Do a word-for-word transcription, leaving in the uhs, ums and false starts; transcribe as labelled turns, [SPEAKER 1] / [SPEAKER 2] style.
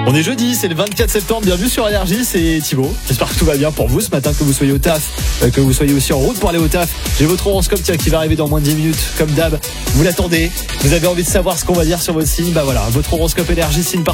[SPEAKER 1] On est jeudi, c'est le vingt-quatre septembre, bienvenue sur Énergie, c'est Thibaut. J'espère que tout va bien pour vous ce matin, que vous soyez au taf, euh, que vous soyez aussi en route pour aller au taf. J'ai votre horoscope tiens, qui va arriver dans moins de dix minutes, comme d'hab. Vous l'attendez, vous avez envie de savoir ce qu'on va dire sur votre signe, bah voilà, votre horoscope Énergie, signe par